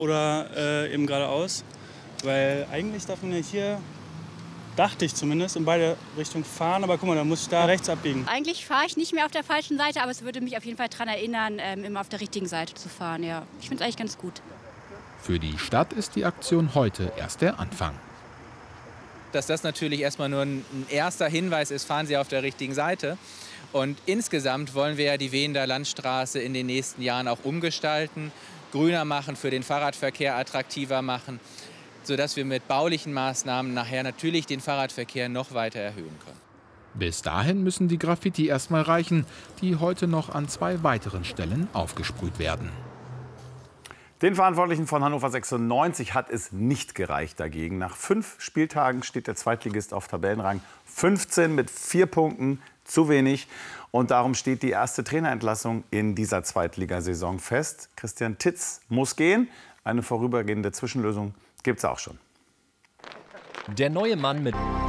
oder eben geradeaus. Weil eigentlich darf man ja hier, dachte ich zumindest, in beide Richtungen fahren. Aber guck mal, da muss ich da rechts abbiegen. Eigentlich fahre ich nicht mehr auf der falschen Seite, aber es würde mich auf jeden Fall daran erinnern, immer auf der richtigen Seite zu fahren. Ja. Ich finde es eigentlich ganz gut. Für die Stadt ist die Aktion heute erst der Anfang. Dass das natürlich erstmal nur ein erster Hinweis ist, fahren Sie auf der richtigen Seite. Und insgesamt wollen wir ja die Wehender Landstraße in den nächsten Jahren auch umgestalten, grüner machen, für den Fahrradverkehr attraktiver machen, sodass wir mit baulichen Maßnahmen nachher natürlich den Fahrradverkehr noch weiter erhöhen können. Bis dahin müssen die Graffiti erstmal reichen, die heute noch an 2 weiteren Stellen aufgesprüht werden. Den Verantwortlichen von Hannover 96 hat es nicht gereicht dagegen. Nach 5 Spieltagen steht der Zweitligist auf Tabellenrang 15 mit 4 Punkten, zu wenig. Und darum steht die erste Trainerentlassung in dieser Zweitligasaison fest. Christian Titz muss gehen. Eine vorübergehende Zwischenlösung gibt es auch schon. Der neue Mann mit